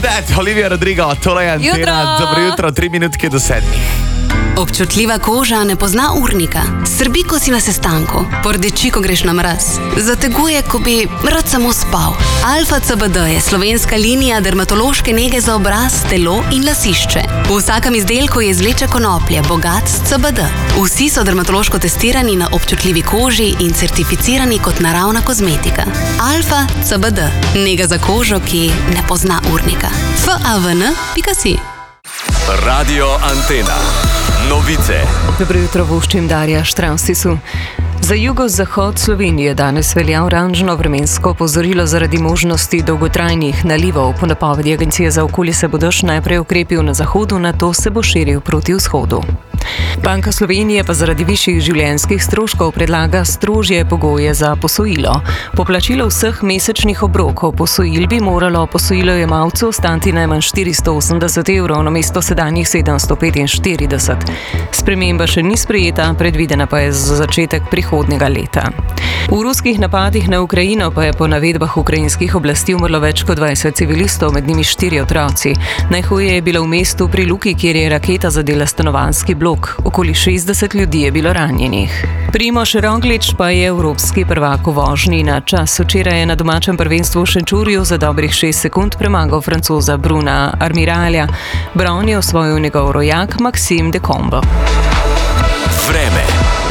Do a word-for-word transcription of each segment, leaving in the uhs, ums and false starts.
That's Olivia Rodrigo, tole je Antena. Dobro jutro, tri minutke do sedmih. Občutljiva koža ne pozna urnika. Srbi, ko si na sestanku. Pordeči, ko greš na mraz. Zateguje, ko bi rad samo spal. Alfa C B D je slovenska linija dermatološke nege za obraz, telo in lasišče. V vsakem izdelku je izvleče konoplje, bogat s C B D. Vsi so dermatološko testirani na občutljivi koži in certificirani kot naravna kozmetika. Alfa C B D. Nega za kožo, ki ne pozna urnika. F A V N pika si. Radio Antena. Novice. Dobro jutro, voščim Darja Štravsisu. Za jugozahod Slovenije danes velja oranžno vremensko opozorilo zaradi možnosti dolgotrajnih nalivov. Po napovedi Agencije za okolje se bo dež najprej ukrepil na zahodu, nato se bo širil proti vzhodu. Banka Slovenije pa zaradi višjih življenjskih stroškov predlaga strožje pogoje za posojilo. Poplačilo vseh mesečnih obrokov posojil bi moralo posojilojemalcu ostati najmanj štiristo osemdeset evrov namesto sedanjih sedemsto petinštirideset. Sprememba še ni sprejeta, predvidena pa je za začetek prihodnjega leta. V ruskih napadih na Ukrajino pa je po navedbah ukrajinskih oblasti umrlo več kot dvajset civilistov, med njimi štiri otroci. Najhuje je bilo v mestu pri Luki, kjer je raketa zadela stanovanjski blok. Okoli šestdeset ljudi je bilo ranjenih. Primož Roglič pa je evropski prvak v vožnji na čas. Včeraj je na domačem prvenstvu v Šenčurju za dobrih šest sekund premagal Francoza Bruna Armiralja. Bron je osvojil njegov rojak Maxime de Combo. Vreme.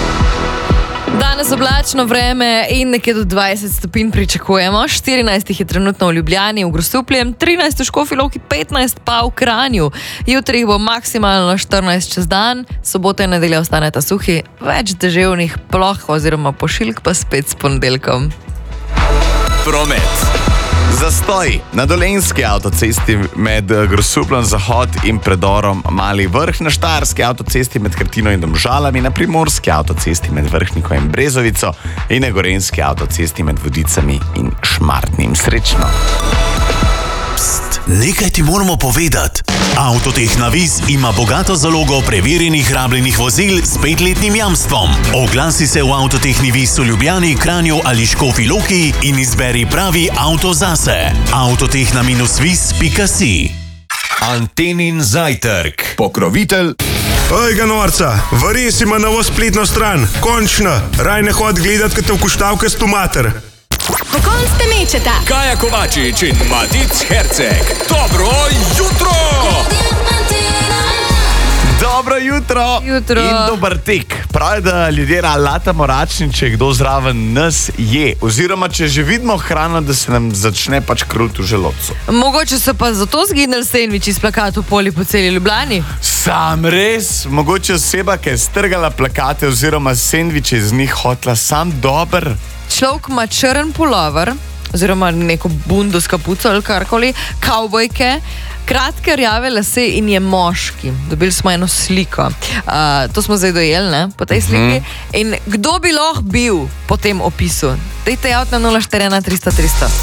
Danes oblačno vreme in nekje do dvajset stopinj pričakujemo. štirinajst je trenutno v Ljubljani, v Grosupljem, trinajst v Škofji Loki, petnajst pa v Kranju. Jutri bo maksimalno štirinajst čez dan, sobota in nedelja ostaneta suhi, več deževnih ploh oziroma pošiljk pa spet s ponedeljkom. Promet. Zastoj na Dolenjski avtocesti med Grosupljem Zahod in predorom Mali Vrh, na Štajerski avtocesti med Krtino in Domžalami, na Primorski avtocesti med Vrhniko in Brezovico in na Gorenjski avtocesti med Vodicami in Šmartnim. Srečno! Pst, nekaj ti moramo povedati. Avtoteh Navis ima bogato zalogo preverjenih rabljenih vozil s petletnim jamstvom. Oglasi se v Avtoteh Navis v Ljubljani, Kranju ali Škofji Loki in izberi pravi avto zase. avtoteh na vis pika si. Antenin zajtrk. Pokrovitelj. Ej ga norca, vares ima novo spletno stran. Končno, raj ne hod gledat, kad te vkuštavke stu mater. Pokon ste mečeta. Kaja Kovačič in Matic Herceg. Dobro jutro! Dobro jutro, Jutro. In dober tek. Prav je, da ljudje latamo račni, če kdo zraven nas je. Oziroma, če že vidimo hrano, da se nam začne pač kruti v želodcu. Mogoče so pa zato zginili sendviči s plakatu poli po celi Ljubljani. Sam res, mogoče oseba, ki je strgala plakate oziroma sendviče iz njih hotla sam dober. Človek ima črn pulover, oziroma neko bundo s kapuco ali karkoli, kavbojke, kratke rjave lase in je moški. Dobili smo eno sliko. Uh, to smo zdaj dojeli, ne, po tej sliki. Mm -hmm. In kdo bi lahko bil po tem opisu? Dajte javiti na nula štiri ena tristo tristo.